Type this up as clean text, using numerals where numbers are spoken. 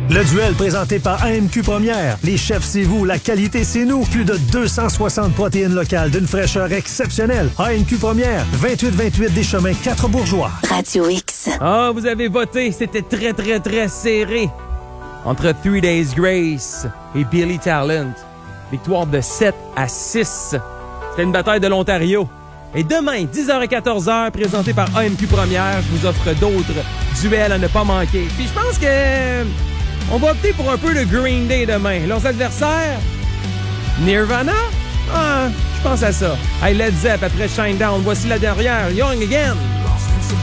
Le duel présenté par AMQ Première. Les chefs, c'est vous. La qualité, c'est nous. Plus de 260 protéines locales d'une fraîcheur exceptionnelle. AMQ Première. 2828 des Chemins 4 Bourgeois. Radio X. Ah, vous avez voté. C'était très, très, très serré. Entre 3 Days Grace et Billy Talent. Victoire de 7-6. C'était une bataille de l'Ontario. Et demain, 10h et 14h, présenté par AMQ Première, je vous offre d'autres duels à ne pas manquer. Puis je pense que on va opter pour un peu de Green Day demain. Leurs adversaires, Nirvana? Ah, je pense à ça. Hey, Led Zepp après Shinedown. Voici la dernière, Young Again.